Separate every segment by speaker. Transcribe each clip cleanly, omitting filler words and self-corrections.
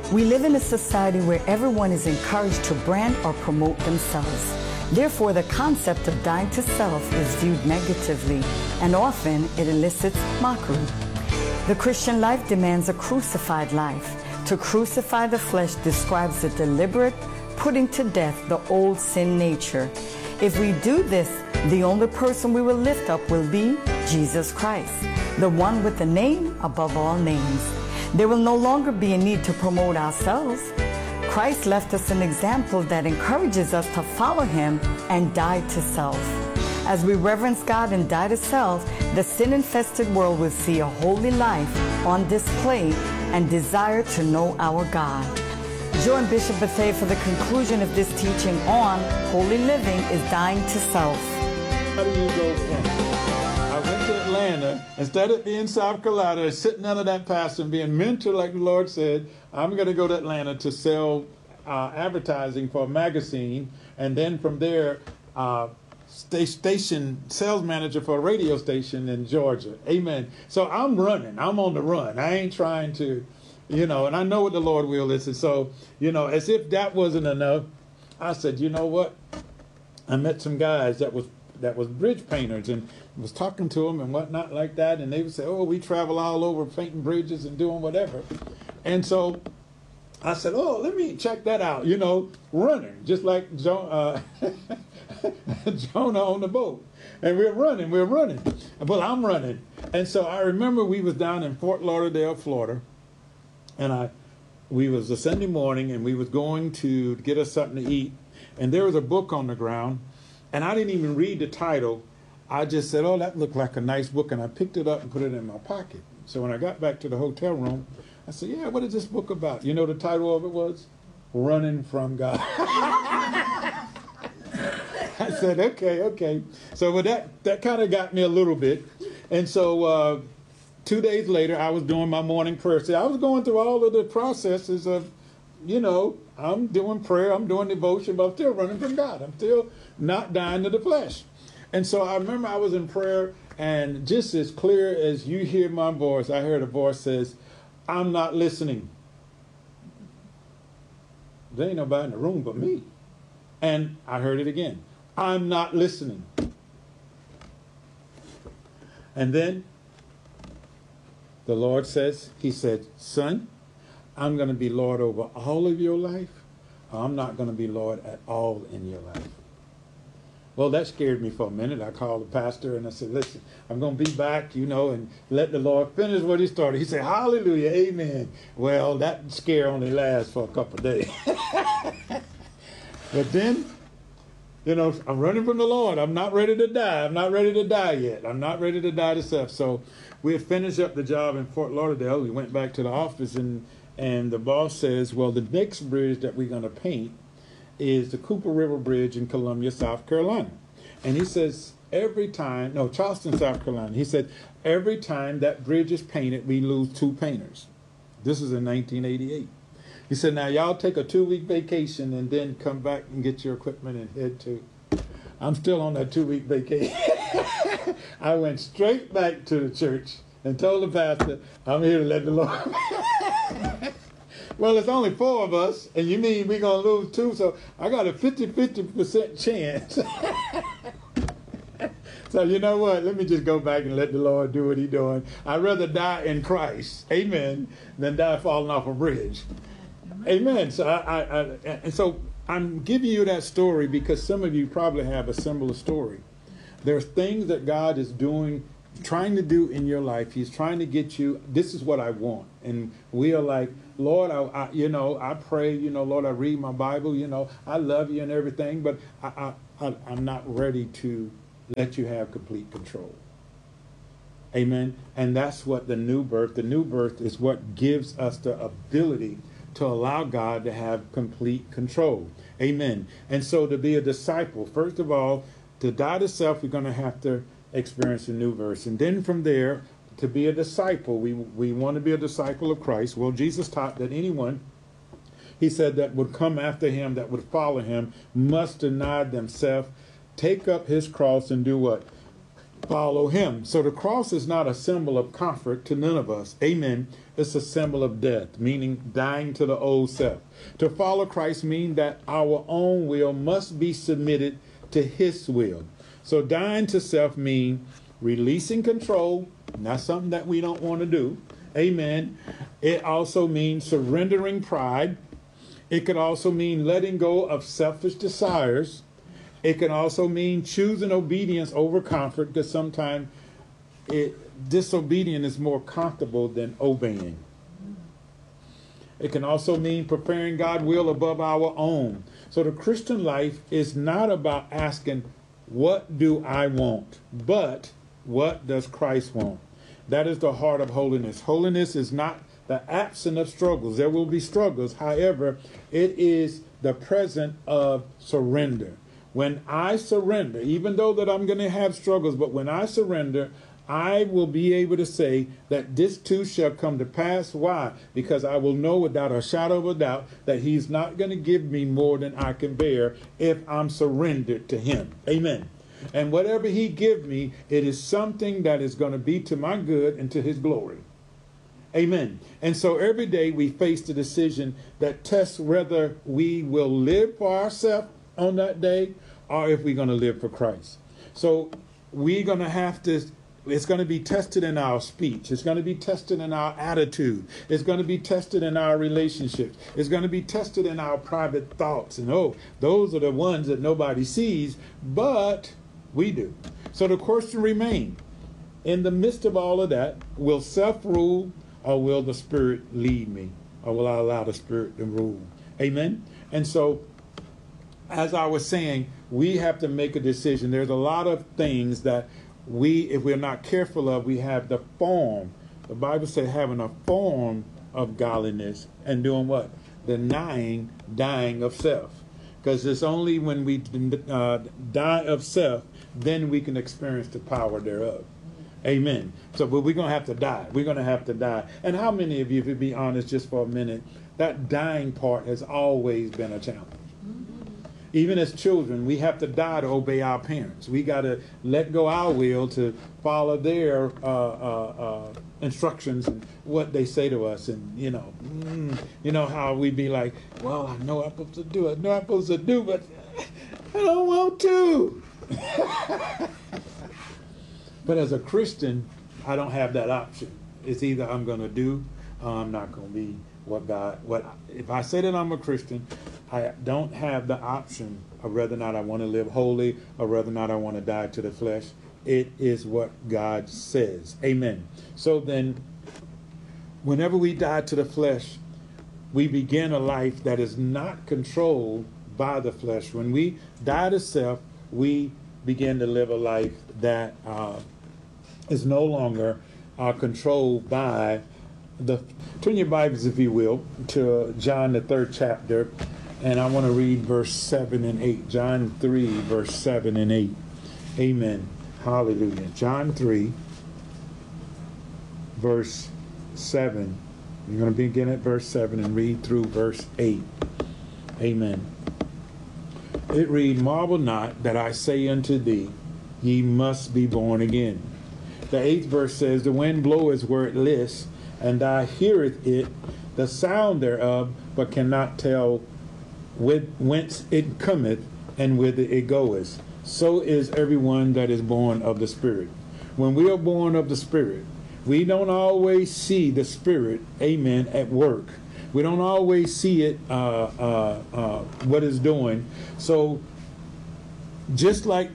Speaker 1: We live in a society where everyone is encouraged to brand or promote themselves. Therefore, the concept of dying to self is viewed negatively, and often it elicits mockery. The Christian life demands a crucified life. To crucify the flesh describes the deliberate putting to death the old sin nature. If we do this, the only person we will lift up will be Jesus Christ, the one with the name above all names. There will no longer be a need to promote ourselves. Christ left us an example that encourages us to follow him and die to self. As we reverence God and die to self, the sin-infested world will see a holy life on display and desire to know our God. Join Bishop Bethea for the conclusion of this teaching on holy living is dying to self.
Speaker 2: How do you go from? I went to Atlanta, instead of being in South Carolina, sitting under that pastor and being mentored like the Lord said, I'm going to go to Atlanta to sell advertising for a magazine, and then from there, station sales manager for a radio station in Georgia. Amen. So I'm running. I'm on the run. I ain't trying to, and I know what the Lord will is. And so, as if that wasn't enough, I said, you know what? I met some guys that was bridge painters and was talking to them and whatnot like that. And they would say, oh, we travel all over painting bridges and doing whatever. And so I said, oh, let me check that out, running, just like Jonah on the boat. And we're running. Well, I'm running. And so I remember we was down in Fort Lauderdale, Florida. And we was a Sunday morning and we was going to get us something to eat. And there was a book on the ground. And I didn't even read the title. I just said, oh, that looked like a nice book. And I picked it up and put it in my pocket. So when I got back to the hotel room, I said, yeah, what is this book about? You know the title of it was? Running from God. I said, okay. So that kind of got me a little bit. And so 2 days later, I was doing my morning prayer. See, I was going through all of the processes of, I'm doing prayer, I'm doing devotion, but I'm still running from God. I'm still not dying to the flesh. And so I remember I was in prayer, and just as clear as you hear my voice, I heard a voice says, I'm not listening. There ain't nobody in the room but me. And I heard it again. I'm not listening. And then the Lord says, he said, son, I'm going to be Lord over all of your life. I'm not going to be Lord at all in your life. Well, that scared me for a minute. I called the pastor and I said, listen, I'm going to be back, and let the Lord finish what he started. He said, hallelujah, amen. Well, that scare only lasts for a couple of days. But then, I'm running from the Lord. I'm not ready to die. I'm not ready to die yet. I'm not ready to die to self. So we had finished up the job in Fort Lauderdale. We went back to the office and the boss says, well, the next bridge that we're going to paint is the Cooper River Bridge in Columbia, South Carolina. And he says, Charleston, South Carolina. He said, every time that bridge is painted, we lose 2 painters. This is in 1988. He said, now y'all take a 2-week vacation and then come back and get your equipment and head to. I'm still on that 2-week vacation. I went straight back to the church and told the pastor, I'm here to let the Lord. Well, it's only 4 of us, and you mean we're going to lose 2, so I got a 50% chance. So you know what? Let me just go back and let the Lord do what he's doing. I'd rather die in Christ, amen, than die falling off a bridge. Amen. So I'm giving you that story because some of you probably have a similar story. There's things that God is doing, trying to do in your life. He's trying to get you, this is what I want. And we are like, Lord, I pray, Lord, I read my Bible, I love you and everything, but I'm not ready to let you have complete control. Amen. And that's what the new birth is what gives us the ability to allow God to have complete control. Amen. And so to be a disciple, first of all, to die to self, we're going to have to experience a new birth. And then from there, to be a disciple, we want to be a disciple of Christ. Well, Jesus taught that anyone, he said, that would come after him, that would follow him, must deny themselves, take up his cross and do what? follow him. So the cross is not a symbol of comfort to none of us. Amen. It's a symbol of death, meaning dying to the old self. To follow Christ means that our own will must be submitted to his will. So dying to self means releasing control. Not something that we don't want to do. Amen. It also means surrendering pride. It could also mean letting go of selfish desires. It can also mean choosing obedience over comfort, because sometimes disobedience is more comfortable than obeying. It can also mean preparing God's will above our own. So the Christian life is not about asking, what do I want? But what does Christ want? That is the heart of holiness. Holiness is not the absence of struggles. There will be struggles. However, it is the presence of surrender. When I surrender, even though that I'm going to have struggles, but when I surrender, I will be able to say that this too shall come to pass. Why? Because I will know without a shadow of a doubt that he's not going to give me more than I can bear if I'm surrendered to him. Amen. And whatever he gives me, it is something that is going to be to my good and to his glory. Amen. And so every day we face the decision that tests whether we will live for ourselves on that day or if we're going to live for Christ. So we're going to have to, it's going to be tested in our speech. It's going to be tested in our attitude. It's going to be tested in our relationships. It's going to be tested in our private thoughts. And those are the ones that nobody sees, but we do. So the question remains, in the midst of all of that, will self rule or will the Spirit lead me? Or will I allow the Spirit to rule? Amen? And so, as I was saying, we have to make a decision. There's a lot of things that if we're not careful of, we have the form. The Bible says having a form of godliness and doing what? Denying, dying of self. Because it's only when we die of self, then we can experience the power thereof. Amen. So, but we're going to have to die. We're going to have to die. And how many of you, if you be honest just for a minute, that dying part has always been a challenge. Even as children, we have to die to obey our parents. We got to let go our will to follow their instructions and what they say to us. And, you know how we be like, well, I know I'm supposed to do it. I know I'm supposed to do, but I don't want to. But as a Christian, I don't have that option. It's either I'm going to do or I'm not going to be if I say that I'm a Christian, I don't have the option of whether or not I want to live holy or whether or not I want to die to the flesh. It is what God says. Amen. So then, whenever we die to the flesh, we begin a life that is not controlled by the flesh. When we die to self, we begin to live a life that is no longer controlled by Turn your Bibles, if you will, to John, the 3rd chapter, and I want to read verse 7 and 8. John 3, verse 7 and 8. Amen. Hallelujah. John 3, verse 7. You're going to begin at verse 7 and read through verse 8. Amen. It reads, marvel not that I say unto thee, ye must be born again. The 8th verse says, the wind bloweth where it lists, and thou heareth it, the sound thereof, but cannot tell whence it cometh and whither it goeth. So is everyone that is born of the Spirit. When we are born of the Spirit, we don't always see the Spirit, amen, at work. We don't always see it, what it's doing. So, just like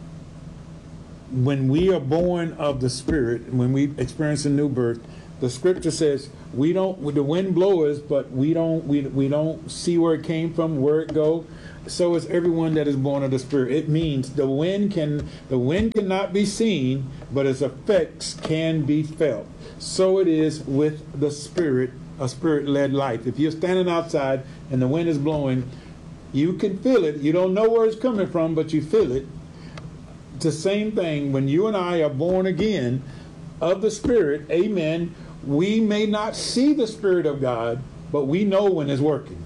Speaker 2: when we are born of the Spirit, when we experience a new birth, the scripture says the wind blows, but we don't see where it came from, where it go. So is everyone that is born of the Spirit. It means the wind cannot be seen, but its effects can be felt. So it is with the Spirit, a Spirit-led life. If you're standing outside and the wind is blowing, you can feel it. You don't know where it's coming from, but you feel it. It's the same thing when you and I are born again of the Spirit, amen. We may not see the Spirit of God, but we know when it's working.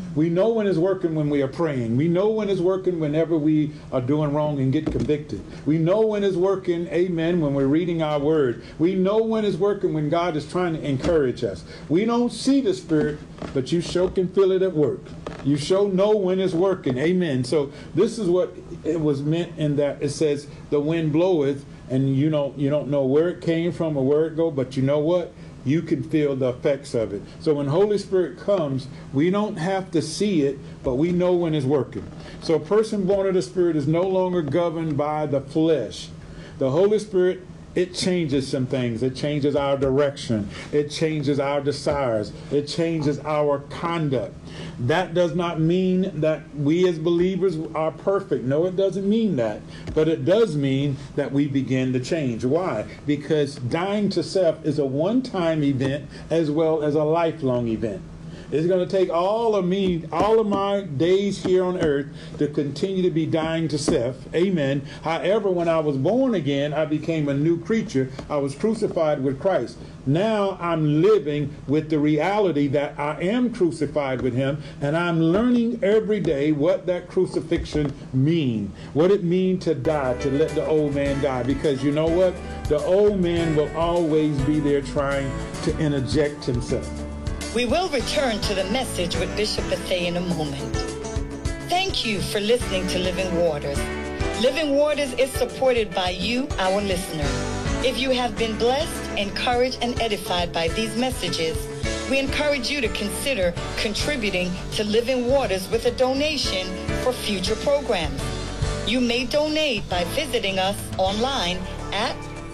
Speaker 2: We know when it's working when we are praying. We know when it's working whenever we are doing wrong and get convicted. We know when it's working, amen, when we're reading our word. We know when it's working when God is trying to encourage us. We don't see the Spirit, but you sure can feel it at work. You sure know when it's working, amen. So this is what it was meant in that it says the wind bloweth, and you don't know where it came from or where it go, but you know what? You can feel the effects of it. So when Holy Spirit comes, we don't have to see it, but we know when it's working. So a person born of the Spirit is no longer governed by the flesh. The Holy Spirit, it changes some things. It changes our direction. It changes our desires. It changes our conduct. That does not mean that we as believers are perfect. No, it doesn't mean that. But it does mean that we begin to change. Why? Because dying to self is a one-time event as well as a lifelong event. It's going to take all of my days here on earth to continue to be dying to self. Amen. However, when I was born again, I became a new creature. I was crucified with Christ. Now I'm living with the reality that I am crucified with him, and I'm learning every day what that crucifixion means, what it means to die, to let the old man die. Because you know what? The old man will always be there trying to interject himself.
Speaker 3: We will return to the message with Bishop Bethea in a moment. Thank you for listening to Living Waters. Living Waters is supported by you, our listener. If you have been blessed, encouraged, and edified by these messages, we encourage you to consider contributing to Living Waters with a donation for future programs. You may donate by visiting us online at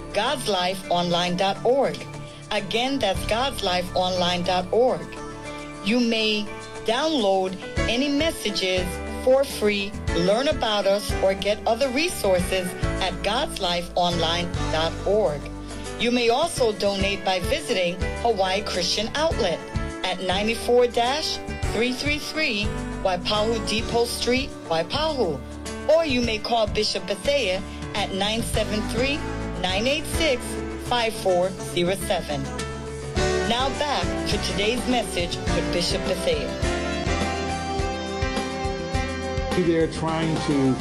Speaker 3: godslifeonline.org. Again, that's godslifeonline.org. You may download any messages for free, learn about us, or get other resources at godslifeonline.org. You may also donate by visiting Hawaii Christian Outlet at 94-333 Waipahu Depot Street, Waipahu. Or you may call Bishop Bethea at 973-986-5407. Now back to today's message with Bishop Bethea.
Speaker 2: They're trying to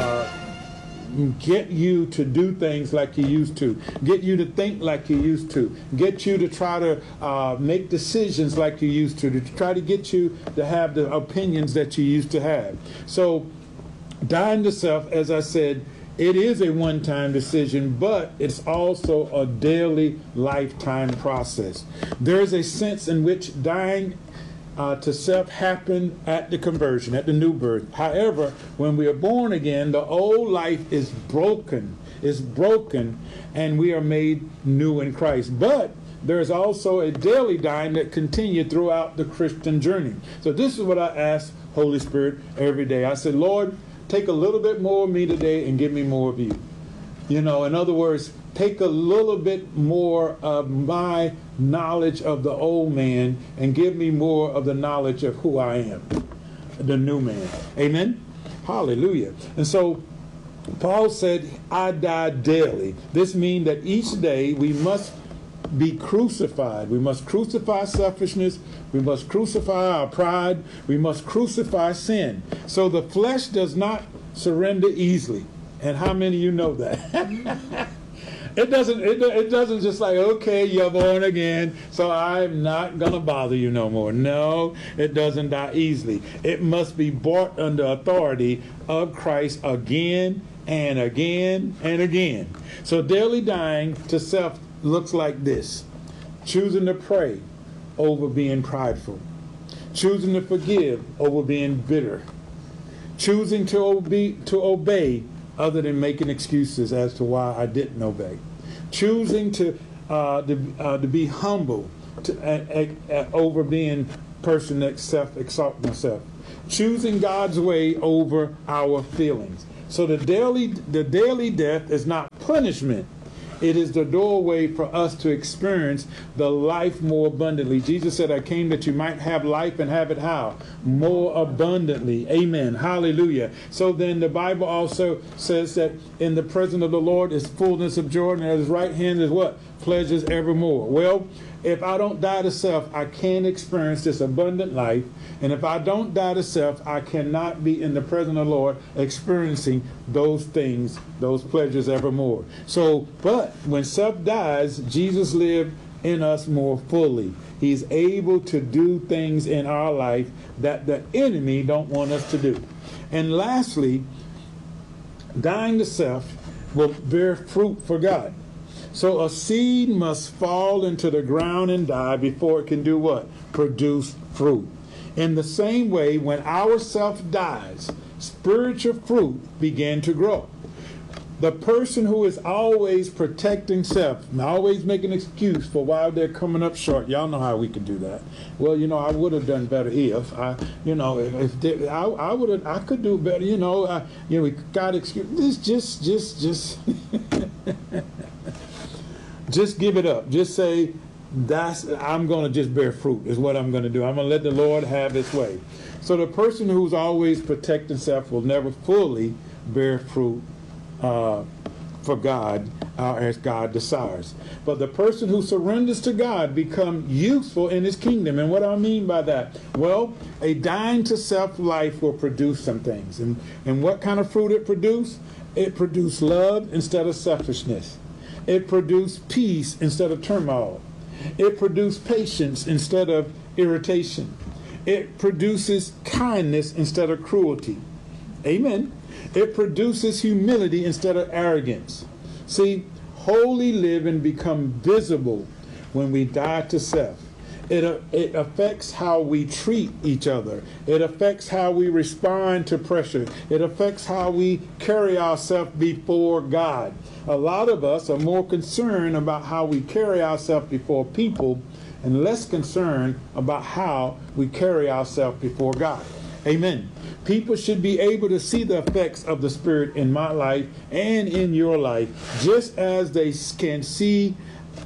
Speaker 2: get you to do things like you used to, get you to think like you used to, get you to try to make decisions like you used to try to get you to have the opinions that you used to have. So dying to self, as I said, it is a one-time decision, but it's also a daily, lifetime process. There is a sense in which dying to self happened at the conversion, at the new birth. However, when we are born again, the old life is broken. It's broken, and we are made new in Christ. But there is also a daily dying that continues throughout the Christian journey. So this is what I ask Holy Spirit every day. I said, Lord, take a little bit more of me today and give me more of you. You know, in other words, take a little bit more of my knowledge of the old man and give me more of the knowledge of who I am, the new man. Amen? Hallelujah. And so Paul said, I die daily. This means that each day we must be crucified. We must crucify selfishness. We must crucify our pride. We must crucify sin. So the flesh does not surrender easily. And how many of you know that? It doesn't just like, okay, you're born again, so I'm not going to bother you no more. No, it doesn't die easily. It must be brought under authority of Christ again and again and again. So daily dying to self looks like this: choosing to pray over being prideful, choosing to forgive over being bitter, choosing to obey other than making excuses as to why I didn't obey, choosing to be humble over being person that self-exalt myself, choosing God's way over our feelings. So the daily death is not punishment. It is the doorway for us to experience the life more abundantly. Jesus said, I came that you might have life and have it how? More abundantly. Amen. Hallelujah. So then the Bible also says that in the presence of the Lord is fullness of joy, and at his right hand is what? Pleasures evermore. Well, if I don't die to self, I can't experience this abundant life. And if I don't die to self, I cannot be in the presence of the Lord experiencing those things, those pleasures evermore. So, but when self dies, Jesus lived in us more fully. He's able to do things in our life that the enemy don't want us to do. And lastly, dying to self will bear fruit for God. So a seed must fall into the ground and die before it can do what? Produce fruit. In the same way, when our self dies, spiritual fruit begin to grow. The person who is always protecting self, always making an excuse for why they're coming up short. Y'all know how we can do that. Well, I would have done better if I could do better. We got excuse. Just just give it up. Just say, I'm going to just bear fruit is what I'm going to do. I'm going to let the Lord have his way. So the person who's always protecting self will never fully bear fruit for God as God desires. But the person who surrenders to God becomes useful in his kingdom. And what I mean by that? Well, a dying to self life will produce some things. And what kind of fruit it produce? It produces love instead of selfishness. It produced peace instead of turmoil. It produced patience instead of irritation. It produces kindness instead of cruelty. Amen. It produces humility instead of arrogance. See, holy living becomes visible when we die to self. It affects how we treat each other. It affects how we respond to pressure. It affects how we carry ourselves before God. A lot of us are more concerned about how we carry ourselves before people and less concerned about how we carry ourselves before God. Amen. People should be able to see the effects of the Spirit in my life and in your life, just as they can see,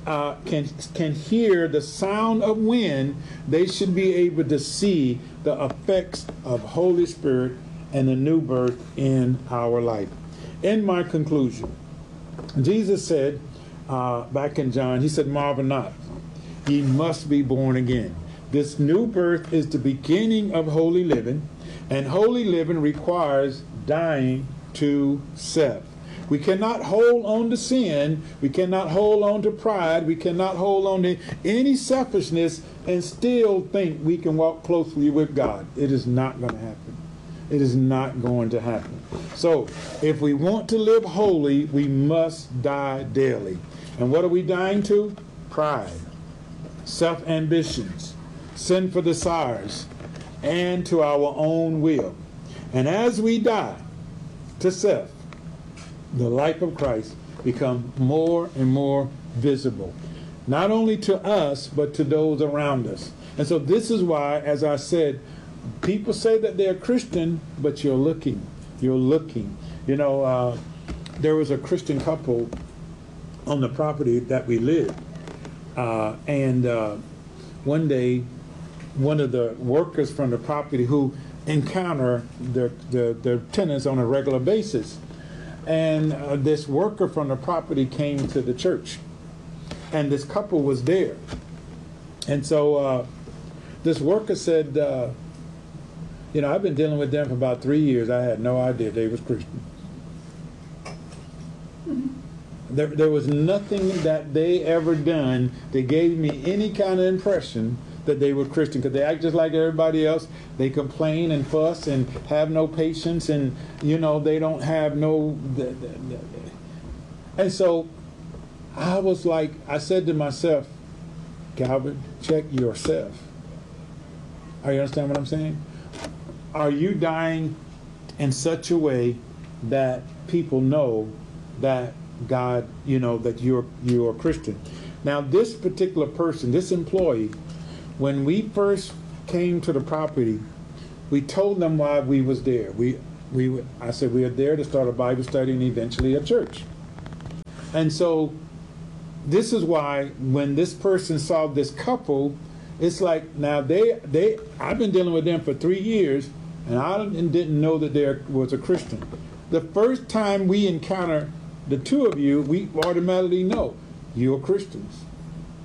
Speaker 2: can hear the sound of wind. They should be able to see the effects of Holy Spirit and the new birth in our life. In my conclusion, Jesus said back in John, he said, "Marvel not, ye must be born again." This new birth is the beginning of holy living, and holy living requires dying to self. We cannot hold on to sin. We cannot hold on to pride. We cannot hold on to any selfishness and still think we can walk closely with God. It is not going to happen. It is not going to happen. So if we want to live holy, we must die daily. And what are we dying to? Pride, self-ambitions, sinful desires, and to our own will. And as we die to self, the life of Christ becomes more and more visible, not only to us, but to those around us. And so this is why, as I said, people say that they're Christian, but you're looking. There was a Christian couple on the property that we lived. And one day, one of the workers from the property who encounter their tenants on a regular basis, and this worker from the property came to the church, and this couple was there. And so this worker said, I've been dealing with them for about 3 years. I had no idea they was Christian. There was nothing that they ever done that gave me any kind of impression that they were Christian, because they act just like everybody else. They complain and fuss and have no patience, and they don't have no. And so I said to myself, Calvin, check yourself. Are you understand what I'm saying? Are you dying in such a way that people know that God, that you're a Christian? Now, this particular person, this employee, when we first came to the property, we told them why we was there. I said we are there to start a Bible study and eventually a church. And so this is why when this person saw this couple, it's like, now I've been dealing with them for 3 years, and I didn't know that there was a Christian. The first time we encounter the two of you, we automatically know you're Christians.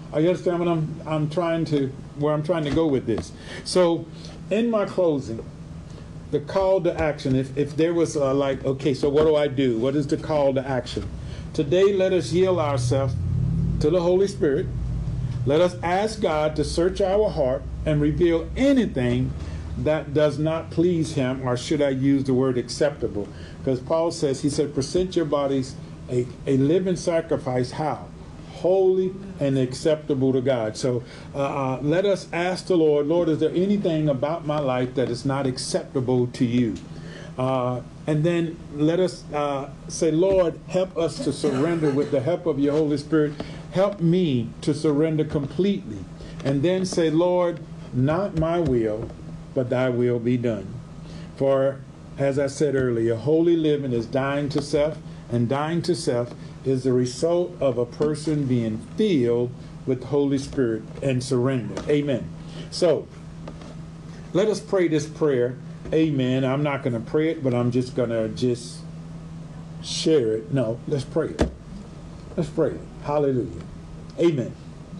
Speaker 2: Are you understand what I'm trying to go with this? So in my closing, the call to action, if there was okay, so what do I do? What is the call to action? Today, let us yield ourselves to the Holy Spirit. Let us ask God to search our heart and reveal anything that does not please him, or should I use the word acceptable? Because Paul says, he said, present your bodies a living sacrifice. How? Holy and acceptable to God. So let us ask the Lord, Lord, is there anything about my life that is not acceptable to you? And then let us say, Lord, help us to surrender with the help of your Holy Spirit. Help me to surrender completely. And then say, Lord, not my will, but thy will be done. For, as I said earlier, holy living is dying to self, and dying to self is the result of a person being filled with the Holy Spirit and surrender. Amen. So, let us pray this prayer. Amen. I'm not going to pray it, but I'm just going to share it. No, let's pray it. Let's pray it. Hallelujah. Amen.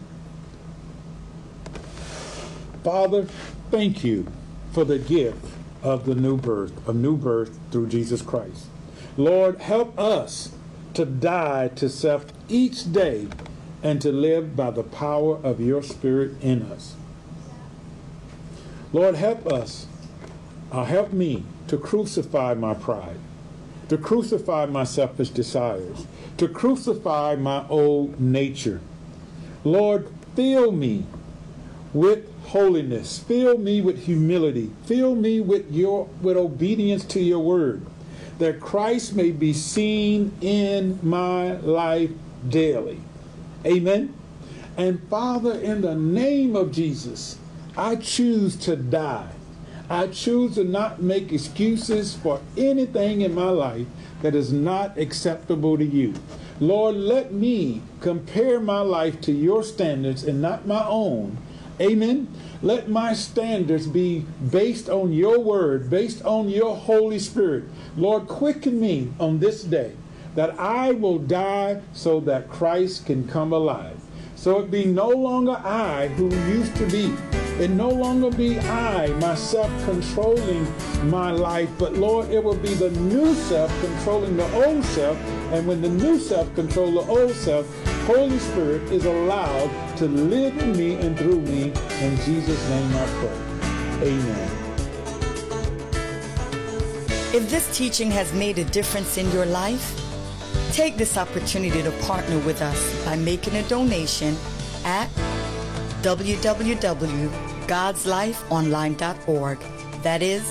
Speaker 2: Father, thank you for the gift of the new birth through Jesus Christ. Lord, help us to die to self each day and to live by the power of your Spirit in us. Lord, help me to crucify my pride, to crucify my selfish desires, to crucify my old nature. Lord, fill me with holiness, fill me with humility, fill me with obedience to your word, that Christ may be seen in my life daily. Amen. And Father, in the name of Jesus, I choose to die. I choose to not make excuses for anything in my life that is not acceptable to you. Lord, let me compare my life to your standards and not my own. Amen. Let my standards be based on your word, based on your Holy Spirit. Lord, quicken me on this day that I will die so that Christ can come alive. So it be no longer I who used to be. It no longer be I, myself, controlling my life, but Lord, it will be the new self controlling the old self. And when the new self controls the old self, Holy Spirit is allowed to live in me and through me. In Jesus' name I pray. Amen.
Speaker 1: If this teaching has made a difference in your life, take this opportunity to partner with us by making a donation at www.godslifeonline.org. That is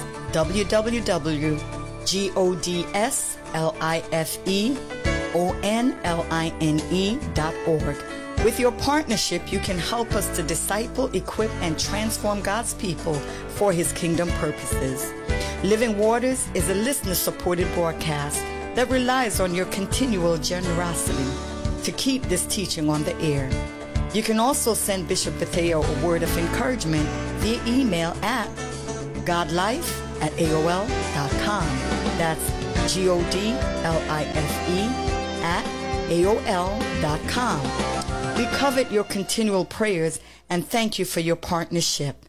Speaker 1: www.godslifeonline.org. With your partnership, you can help us to disciple, equip, and transform God's people for his kingdom purposes. Living Waters is a listener-supported broadcast that relies on your continual generosity to keep this teaching on the air. You can also send Bishop Bethea a word of encouragement via email at godlife@aol.com. That's godlife@aol.com. We covet your continual prayers and thank you for your partnership.